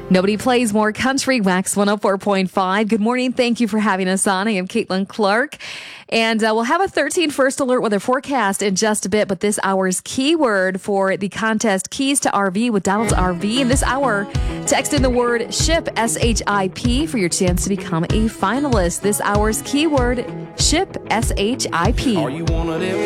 Nobody plays more country. Wax 104.5. Good morning. Thank you for having us on. I am Caitlin Clark. And we'll have a 13 first alert weather forecast in just a bit. But this hour's keyword for the contest, Keys to RV with Donald's RV. In this hour, text in the word SHIP, S-H-I-P, for your chance to become a finalist. This hour's keyword, SHIP, S-H-I-P. Are you one of them